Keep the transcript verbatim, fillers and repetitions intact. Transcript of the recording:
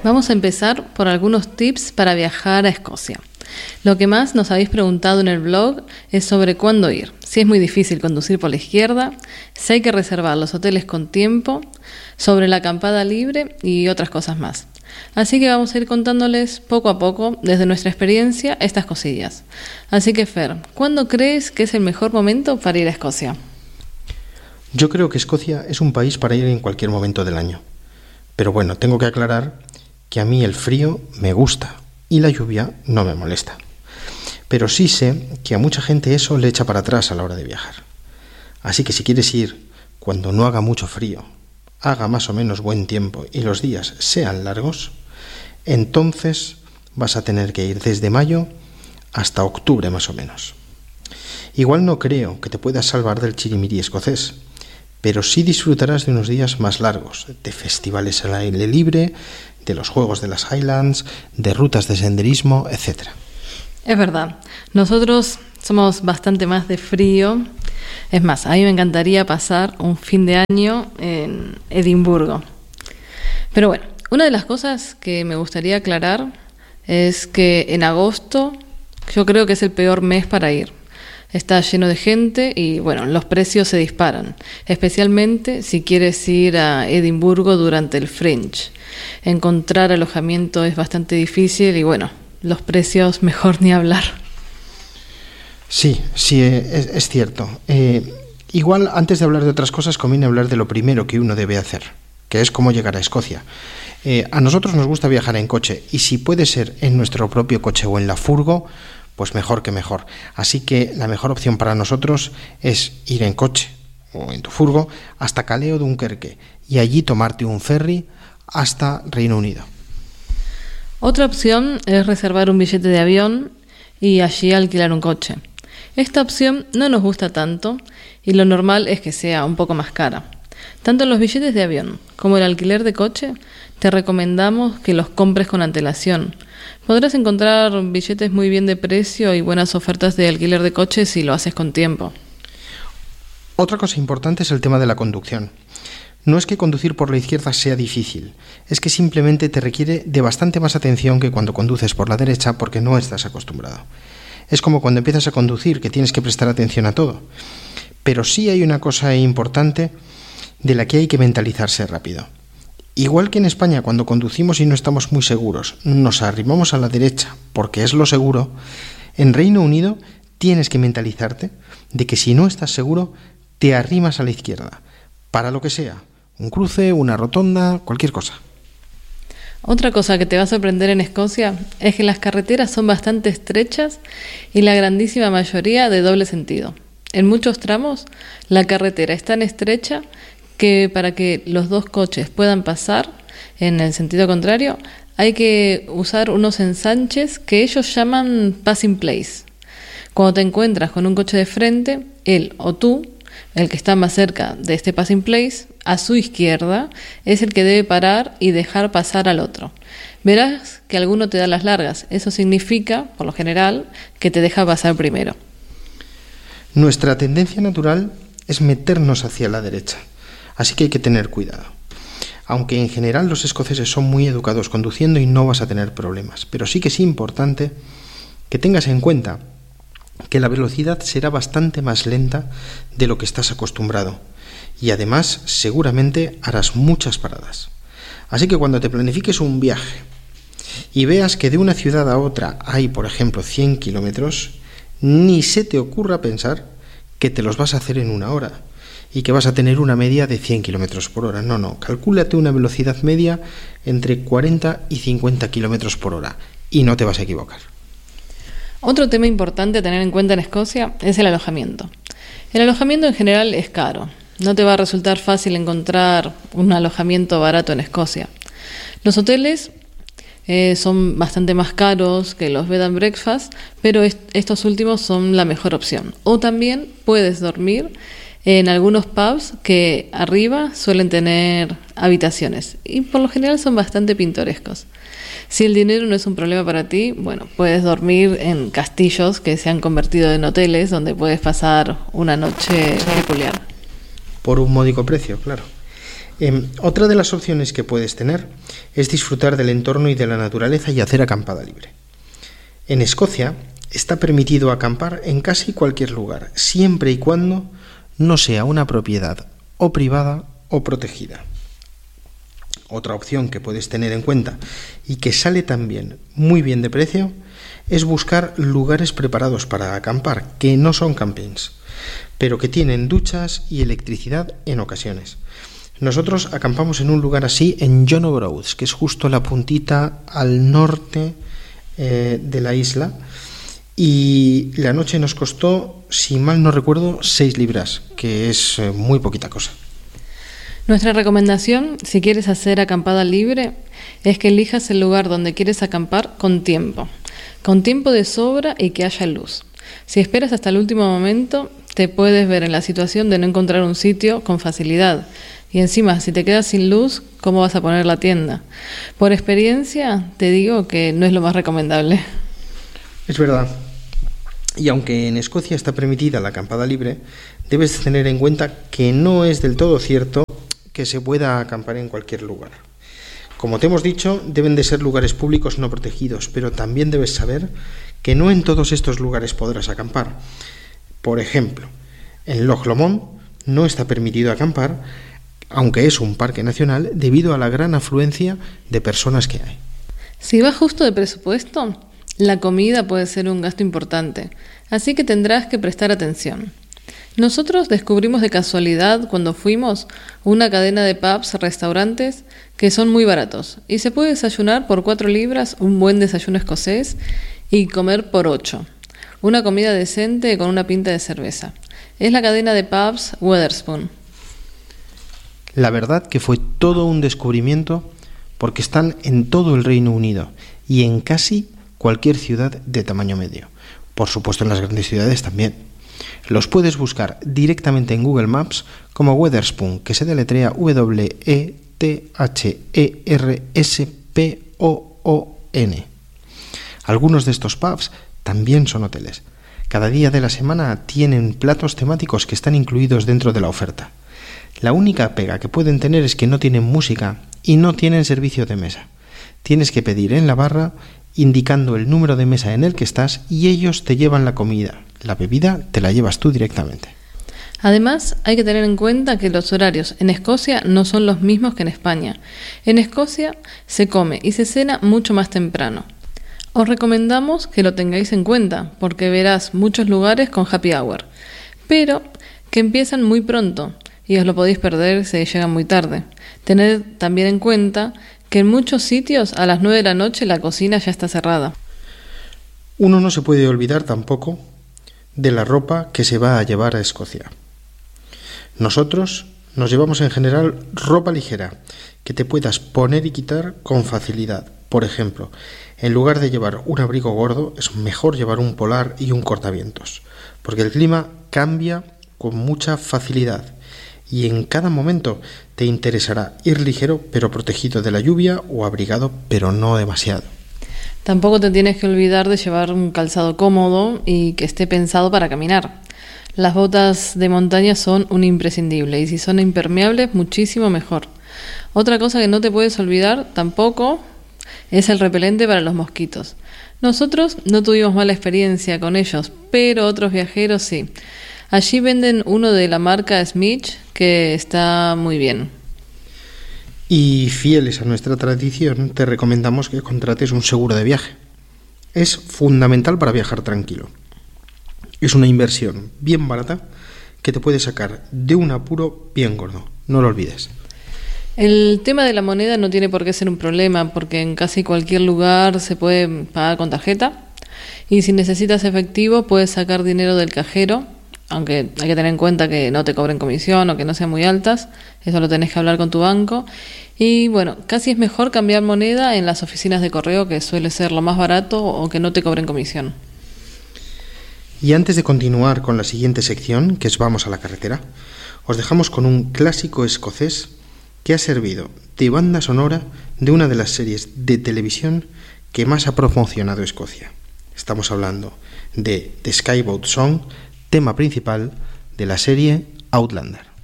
Vamos a empezar por algunos tips para viajar a Escocia. Lo que más nos habéis preguntado en el blog es sobre cuándo ir, si es muy difícil conducir por la izquierda, si hay que reservar los hoteles con tiempo, sobre la acampada libre y otras cosas más. Así que vamos a ir contándoles poco a poco, desde nuestra experiencia, estas cosillas. Así que Fer, ¿cuándo crees que es el mejor momento para ir a Escocia? Yo creo que Escocia es un país para ir en cualquier momento del año. Pero bueno, tengo que aclarar que a mí el frío me gusta y la lluvia no me molesta. Pero sí sé que a mucha gente eso le echa para atrás a la hora de viajar. Así que si quieres ir cuando no haga mucho frío, haga más o menos buen tiempo y los días sean largos, entonces vas a tener que ir desde mayo hasta octubre más o menos. Igual no creo que te puedas salvar del chirimiri escocés, pero sí disfrutarás de unos días más largos, de festivales al aire libre, de los juegos de las Highlands, de rutas de senderismo, etcétera. Es verdad, nosotros somos bastante más de frío. Es más, a mí me encantaría pasar un fin de año en Edimburgo. Pero bueno, una de las cosas que me gustaría aclarar es que en agosto yo creo que es el peor mes para ir. Está lleno de gente y bueno, los precios se disparan, especialmente si quieres ir a Edimburgo durante el Fringe. Encontrar alojamiento es bastante difícil y bueno, los precios mejor ni hablar. Sí, sí, es, es cierto. Eh, igual antes de hablar de otras cosas conviene hablar de lo primero que uno debe hacer, que es cómo llegar a Escocia. Eh, a nosotros nos gusta viajar en coche y si puede ser en nuestro propio coche o en la furgo, pues mejor que mejor. Así que la mejor opción para nosotros es ir en coche o en tu furgo hasta Calais o Dunkerque y allí tomarte un ferry hasta Reino Unido. Otra opción es reservar un billete de avión y allí alquilar un coche. Esta opción no nos gusta tanto y lo normal es que sea un poco más cara. Tanto los billetes de avión como el alquiler de coche te recomendamos que los compres con antelación. Podrás encontrar billetes muy bien de precio y buenas ofertas de alquiler de coche si lo haces con tiempo. Otra cosa importante es el tema de la conducción. No es que conducir por la izquierda sea difícil, es que simplemente te requiere de bastante más atención que cuando conduces por la derecha porque no estás acostumbrado. Es como cuando empiezas a conducir, que tienes que prestar atención a todo. Pero sí hay una cosa importante de la que hay que mentalizarse rápido. Igual que en España, cuando conducimos y no estamos muy seguros, nos arrimamos a la derecha porque es lo seguro, en Reino Unido tienes que mentalizarte de que si no estás seguro, te arrimas a la izquierda, para lo que sea, un cruce, una rotonda, cualquier cosa. Otra cosa que te va a sorprender en Escocia es que las carreteras son bastante estrechas y la grandísima mayoría de doble sentido. En muchos tramos, la carretera es tan estrecha que para que los dos coches puedan pasar en el sentido contrario, hay que usar unos ensanches que ellos llaman passing place. Cuando te encuentras con un coche de frente, él o tú, el que está más cerca de este passing place, a su izquierda, es el que debe parar y dejar pasar al otro. Verás que alguno te da las largas. Eso significa, por lo general, que te deja pasar primero. Nuestra tendencia natural es meternos hacia la derecha, así que hay que tener cuidado. Aunque en general los escoceses son muy educados conduciendo y no vas a tener problemas, pero sí que es importante que tengas en cuenta que la velocidad será bastante más lenta de lo que estás acostumbrado y además seguramente harás muchas paradas. Así que cuando te planifiques un viaje y veas que de una ciudad a otra hay, por ejemplo, cien kilómetros, ni se te ocurra pensar que te los vas a hacer en una hora y que vas a tener una media de cien kilómetros por hora. No, no, calcúlate una velocidad media entre cuarenta y cincuenta kilómetros por hora y no te vas a equivocar. Otro tema importante a tener en cuenta en Escocia es el alojamiento. El alojamiento en general es caro. No te va a resultar fácil encontrar un alojamiento barato en Escocia. Los hoteles eh, son bastante más caros que los bed and breakfast, pero est- estos últimos son la mejor opción. O también puedes dormir en algunos pubs que arriba suelen tener habitaciones y por lo general son bastante pintorescos. Si el dinero no es un problema para ti, bueno, puedes dormir en castillos que se han convertido en hoteles donde puedes pasar una noche peculiar. Por un módico precio, claro. Eh, otra de las opciones que puedes tener es disfrutar del entorno y de la naturaleza y hacer acampada libre. En Escocia está permitido acampar en casi cualquier lugar, siempre y cuando no sea una propiedad o privada o protegida. Otra opción que puedes tener en cuenta y que sale también muy bien de precio es buscar lugares preparados para acampar, que no son campings, pero que tienen duchas y electricidad en ocasiones. Nosotros acampamos en un lugar así en John O'Groats, que es justo la puntita al norte eh, de la isla, y la noche nos costó, si mal no recuerdo, seis libras, que es eh, muy poquita cosa. Nuestra recomendación, si quieres hacer acampada libre, es que elijas el lugar donde quieres acampar con tiempo, con tiempo de sobra y que haya luz. Si esperas hasta el último momento, te puedes ver en la situación de no encontrar un sitio con facilidad. Y encima, si te quedas sin luz, ¿cómo vas a poner la tienda? Por experiencia, te digo que no es lo más recomendable. Es verdad. Y aunque en Escocia está permitida la acampada libre, debes tener en cuenta que no es del todo cierto que se pueda acampar en cualquier lugar. Como te hemos dicho, deben de ser lugares públicos no protegidos, pero también debes saber que no en todos estos lugares podrás acampar. Por ejemplo, en Loch Lomond no está permitido acampar, aunque es un parque nacional, debido a la gran afluencia de personas que hay. Si vas justo de presupuesto, la comida puede ser un gasto importante, así que tendrás que prestar atención. Nosotros descubrimos de casualidad cuando fuimos una cadena de pubs, restaurantes, que son muy baratos y se puede desayunar por cuatro libras un buen desayuno escocés y comer por ocho. Una comida decente con una pinta de cerveza. Es la cadena de pubs Wetherspoon. La verdad que fue todo un descubrimiento porque están en todo el Reino Unido y en casi cualquier ciudad de tamaño medio. Por supuesto en las grandes ciudades también. Los puedes buscar directamente en Google Maps como Wetherspoon, que se deletrea W E T H E R S P O O N. Algunos de estos pubs también son hoteles. Cada día de la semana tienen platos temáticos que están incluidos dentro de la oferta. La única pega que pueden tener es que no tienen música y no tienen servicio de mesa. Tienes que pedir en la barra indicando el número de mesa en el que estás y ellos te llevan la comida. La bebida te la llevas tú directamente. Además, hay que tener en cuenta que los horarios en Escocia no son los mismos que en España. En Escocia se come y se cena mucho más temprano. Os recomendamos que lo tengáis en cuenta, porque verás muchos lugares con happy hour, pero que empiezan muy pronto y os lo podéis perder si llegan muy tarde. Tened también en cuenta que en muchos sitios a las nueve de la noche la cocina ya está cerrada. Uno no se puede olvidar tampoco de la ropa que se va a llevar a Escocia. Nosotros nos llevamos en general ropa ligera que te puedas poner y quitar con facilidad. Por ejemplo, en lugar de llevar un abrigo gordo, es mejor llevar un polar y un cortavientos, porque el clima cambia con mucha facilidad y en cada momento te interesará ir ligero pero protegido de la lluvia o abrigado pero no demasiado. Tampoco te tienes que olvidar de llevar un calzado cómodo y que esté pensado para caminar. Las botas de montaña son un imprescindible y si son impermeables, muchísimo mejor. Otra cosa que no te puedes olvidar tampoco es el repelente para los mosquitos. Nosotros no tuvimos mala experiencia con ellos, pero otros viajeros sí. Allí venden uno de la marca Smith que está muy bien. Y fieles a nuestra tradición, te recomendamos que contrates un seguro de viaje. Es fundamental para viajar tranquilo. Es una inversión bien barata que te puede sacar de un apuro bien gordo. No lo olvides. El tema de la moneda no tiene por qué ser un problema, porque en casi cualquier lugar se puede pagar con tarjeta. Y si necesitas efectivo, puedes sacar dinero del cajero, aunque hay que tener en cuenta que no te cobren comisión o que no sean muy altas. Eso lo tenés que hablar con tu banco. Y bueno, casi es mejor cambiar moneda en las oficinas de correo, que suele ser lo más barato o que no te cobren comisión. Y antes de continuar con la siguiente sección, que es Vamos a la carretera, os dejamos con un clásico escocés que ha servido de banda sonora de una de las series de televisión que más ha promocionado Escocia. Estamos hablando de The Skyboat Song, tema principal de la serie Outlander.